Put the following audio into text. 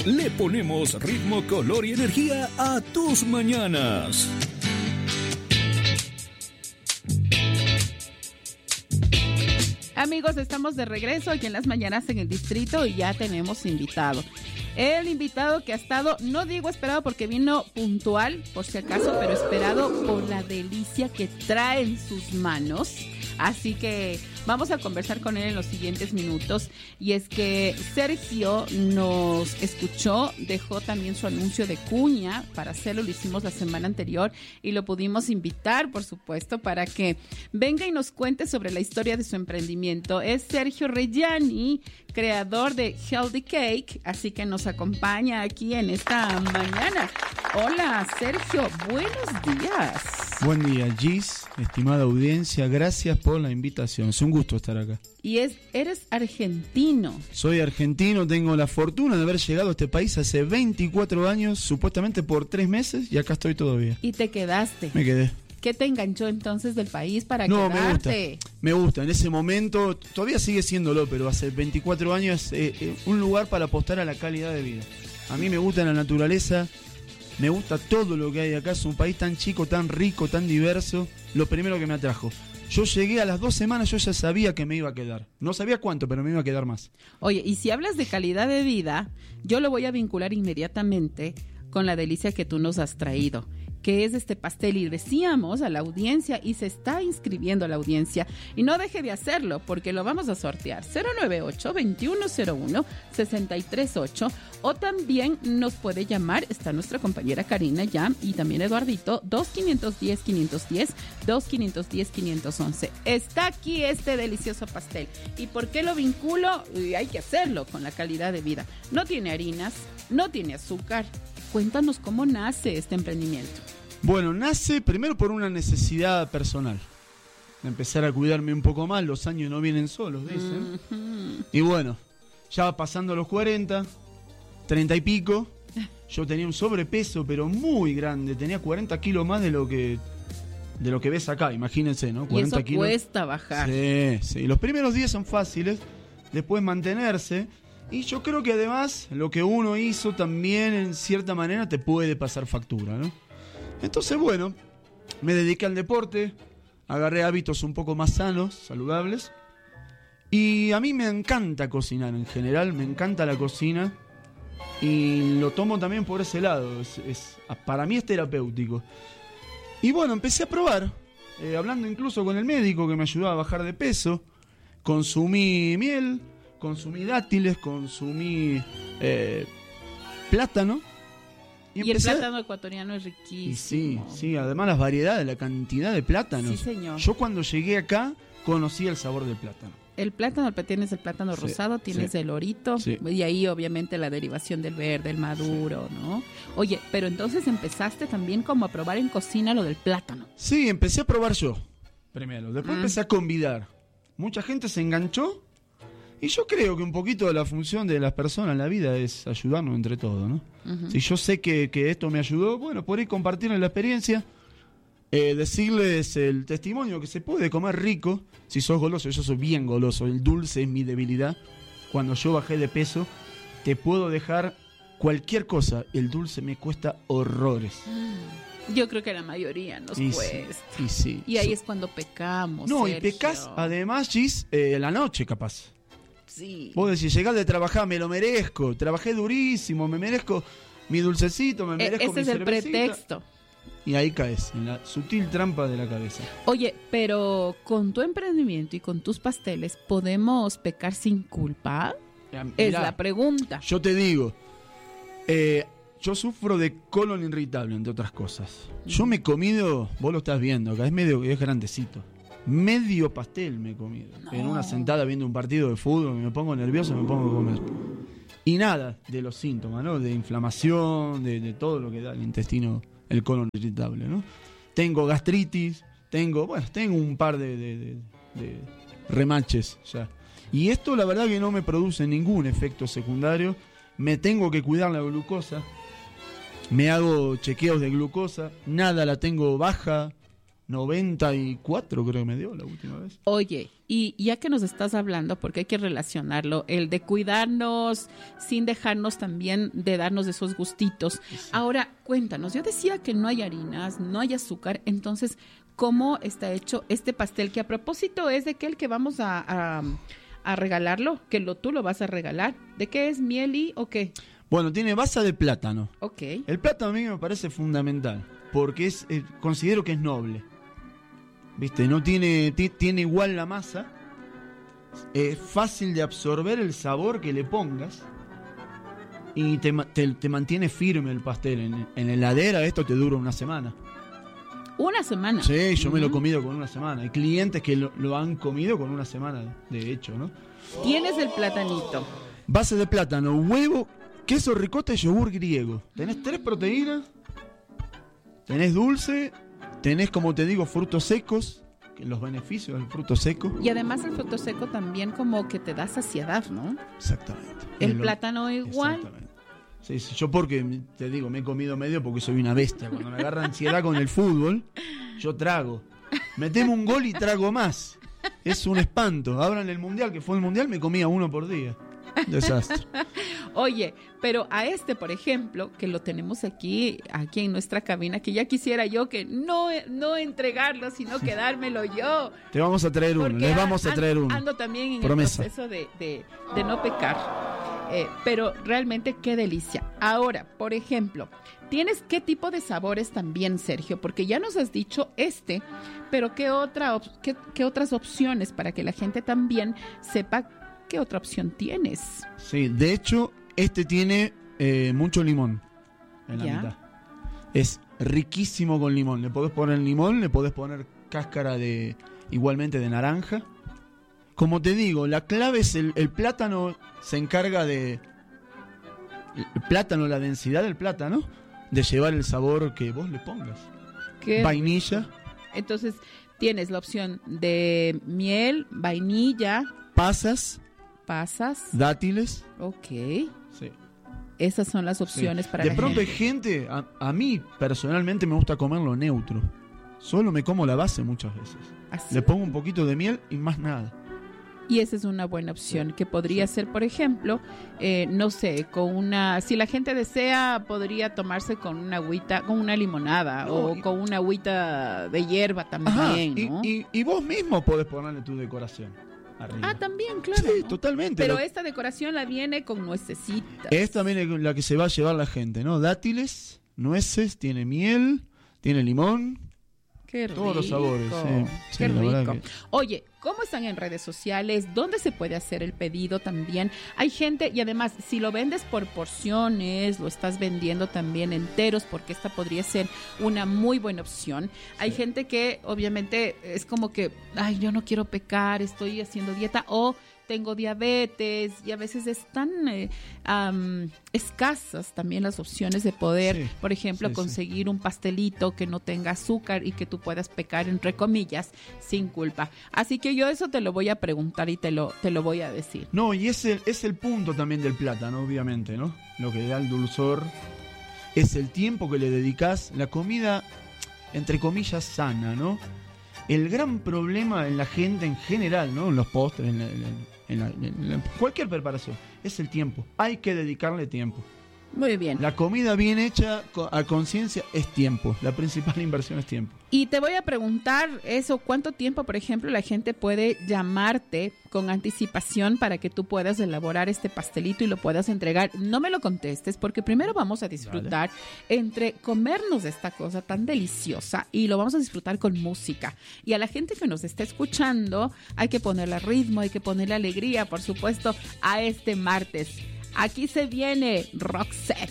Le ponemos ritmo, color y energía a tus mañanas. Amigos, estamos de regreso aquí en las mañanas en el distrito y ya tenemos invitado. El invitado que ha estado, no digo esperado porque vino puntual, por si acaso, pero esperado por la delicia que trae en sus manos. Así que vamos a conversar con él en los siguientes minutos. Y es que Sergio nos escuchó, dejó también su anuncio de cuña para hacerlo, lo hicimos la semana anterior y lo pudimos invitar, por supuesto, para que venga y nos cuente sobre la historia de su emprendimiento. Es Sergio Reggiani, creador de Healthy Cake, así que nos acompaña aquí en esta mañana. Hola, Sergio, buenos días. Buen día, Gis, estimada audiencia, gracias por la invitación, es un gusto estar acá. Y eres argentino. Soy argentino, tengo la fortuna de haber llegado a este país hace 24 años, supuestamente por 3 meses, y acá estoy todavía. ¿Y te quedaste? Me quedé. ¿Qué te enganchó entonces del país para quedarte? Me gusta, en ese momento, todavía sigue siéndolo, pero hace 24 años un lugar para apostar a la calidad de vida. A mí me gusta la naturaleza. Me gusta todo lo que hay acá, es un país tan chico, tan rico, tan diverso. Lo primero que me atrajo. Yo llegué a las 2 semanas, yo ya sabía que me iba a quedar. No sabía cuánto, pero me iba a quedar más. Oye, y si hablas de calidad de vida, yo lo voy a vincular inmediatamente con la delicia que tú nos has traído, que es este pastel. Y decíamos a la audiencia, y se está inscribiendo a la audiencia, y no deje de hacerlo porque lo vamos a sortear. 098-2101-638, o también nos puede llamar, está nuestra compañera Karina ya, y también Eduardito, 2510-510, 2510-511. Está aquí este delicioso pastel. ¿Y por qué lo vinculo? Hay que hacerlo con la calidad de vida. No tiene harinas, no tiene azúcar. Cuéntanos cómo nace este emprendimiento. Bueno, nace primero por una necesidad personal. Empezar a cuidarme un poco más, los años no vienen solos, dicen. Y bueno, ya pasando los 40, 30 y pico, yo tenía un sobrepeso, pero muy grande. Tenía 40 kilos más de lo que ves acá, imagínense, ¿no? 40 y eso kilos. Cuesta bajar. Sí. Los primeros días son fáciles, después mantenerse. Y yo creo que además lo que uno hizo también en cierta manera te puede pasar factura, ¿no? Entonces, bueno, me dediqué al deporte, agarré hábitos un poco más sanos, saludables. Y a mí me encanta cocinar en general, me encanta la cocina. Y lo tomo también por ese lado, para mí es terapéutico. Y bueno, empecé a probar, hablando incluso con el médico que me ayudaba a bajar de peso. Consumí miel, consumí dátiles, consumí plátano. Y el plátano ecuatoriano es riquísimo. Y sí, además las variedades, la cantidad de plátanos. Sí, señor. Yo cuando llegué acá conocí el sabor del plátano. El plátano, tienes el plátano rosado, tienes el orito, y ahí obviamente la derivación del verde, el maduro, ¿no? Oye, pero entonces empezaste también como a probar en cocina lo del plátano. Sí, empecé a probar yo primero, después empecé a convidar. Mucha gente se enganchó. Y yo creo que un poquito de la función de las personas en la vida es ayudarnos entre todos, ¿no? Si yo sé que esto me ayudó, bueno, por ahí compartirles la experiencia, decirles el testimonio que se puede comer rico. Si sos goloso, yo soy bien goloso, el dulce es mi debilidad. Cuando yo bajé de peso, te puedo dejar cualquier cosa, el dulce me cuesta horrores. Yo creo que a la mayoría nos cuesta. Y ahí es cuando pecamos. No, Sergio. Y pecas, además, Gis, la noche capaz. Sí. Vos decís, llegar de trabajar, me lo merezco, trabajé durísimo, me merezco mi dulcecito, me merezco mi cervecita. Ese es el pretexto. Y ahí caes, en la sutil trampa de la cabeza. Oye, pero con tu emprendimiento y con tus pasteles, ¿podemos pecar sin culpa? Mirá, es la pregunta. Yo te digo, yo sufro de colon irritable, entre otras cosas. Yo me he comido, vos lo estás viendo acá, es grandecito. Medio pastel me he comido. En una sentada viendo un partido de fútbol, me pongo nervioso, me pongo a comer. Y nada de los síntomas, ¿no? De inflamación, de todo lo que da el intestino, el colon irritable, ¿no? Tengo gastritis, tengo un par de remaches ya. Y esto la verdad que no me produce ningún efecto secundario. Me tengo que cuidar la glucosa. Me hago chequeos de glucosa. Nada la tengo baja. 94 creo que me dio la última vez. Oye, Y ya que nos estás hablando, porque hay que relacionarlo, el de cuidarnos sin dejarnos también de darnos esos gustitos. Sí. Ahora, cuéntanos, yo decía que no hay harinas, no hay azúcar, entonces, ¿cómo está hecho este pastel? Que a propósito es de que el que vamos a regalarlo, que tú lo vas a regalar. ¿De qué es? ¿Miel o qué? Bueno, tiene base de plátano. Ok. El plátano a mí me parece fundamental, porque considero que es noble. ¿Viste? No tiene igual la masa. Es fácil de absorber el sabor que le pongas. Y te mantiene firme el pastel. En heladera esto te dura una semana. ¿Una semana? Sí, yo me lo he comido con una semana. Hay clientes que lo han comido con una semana, de hecho, ¿no? Tienes el platanito. Base de plátano, huevo, queso ricota y yogur griego. Tenés 3 proteínas. Tenés dulce. Tenés, como te digo, frutos secos. Los beneficios del fruto seco. Y además el fruto seco también como que te da saciedad, ¿no? Exactamente. El plátano igual. Exactamente. Sí, yo porque, te digo, me he comido medio porque soy una bestia. Cuando me agarra ansiedad con el fútbol, yo trago. Metemos un gol y trago más. Es un espanto. Ahora en el Mundial, que fue el Mundial, me comía 1 por día. Desastre. Oye, pero a por ejemplo, que lo tenemos aquí en nuestra cabina, que ya quisiera yo que no entregarlo, sino quedármelo yo. Te vamos a traer uno, les vamos a traer uno. Ando también en Promesa. El proceso de no pecar. Pero realmente qué delicia. Ahora, por ejemplo, ¿tienes qué tipo de sabores también, Sergio? Porque ya nos has dicho pero ¿qué otras opciones para que la gente también sepa qué otra opción tienes? Sí, de hecho, tiene mucho limón en la mitad. Es riquísimo con limón. Le podés poner limón, le podés poner cáscara igualmente de naranja. Como te digo, la clave es el plátano, se encarga el plátano, la densidad del plátano, de llevar el sabor que vos le pongas. ¿Qué? Vainilla. Entonces, tienes la opción de miel, vainilla. Pasas. Dátiles. Ok. Sí. Esas son las opciones para la gente. De pronto hay gente, a mí personalmente me gusta comerlo neutro. Solo me como la base muchas veces. ¿Así? Le pongo un poquito de miel y más nada. Y esa es una buena opción, que podría ser, por ejemplo, no sé, si la gente desea, podría tomarse con una agüita, con una limonada o con una agüita de hierba también, ¿no? Y vos mismo podés ponerle tu decoración arriba. También, claro. Sí, ¿no? Totalmente. Pero esta decoración la viene con nuecesitas. Es también la que se va a llevar la gente, ¿no? Dátiles, nueces, tiene miel, tiene limón. Qué rico. Todos los sabores. Sí, qué rico. Que... Oye, ¿cómo están en redes sociales? ¿Dónde se puede hacer el pedido también? Hay gente, y además, si lo vendes por porciones, lo estás vendiendo también enteros, porque esta podría ser una muy buena opción. Hay gente que, obviamente, es como que, yo no quiero pecar, estoy haciendo dieta, o tengo diabetes, y a veces están escasas también las opciones de poder, por ejemplo, conseguir un pastelito que no tenga azúcar y que tú puedas pecar, entre comillas, sin culpa. Así que yo eso te lo voy a preguntar y te lo voy a decir. No, y es el punto también del plátano, obviamente, ¿no? Lo que le da el dulzor es el tiempo que le dedicas, la comida, entre comillas, sana, ¿no? El gran problema en la gente en general, ¿no? En los postres, en cualquier preparación, es el tiempo. Hay que dedicarle tiempo. Muy bien. La comida bien hecha a conciencia es tiempo. La principal inversión es tiempo. Y te voy a preguntar ¿cuánto tiempo, por ejemplo, la gente puede llamarte con anticipación para que tú puedas elaborar este pastelito y lo puedas entregar? No me lo contestes, porque primero vamos a disfrutar entre comernos esta cosa tan deliciosa y lo vamos a disfrutar con música. Y a la gente que nos está escuchando hay que ponerle ritmo, hay que ponerle alegría, por supuesto, a este martes. Aquí se viene Roxette.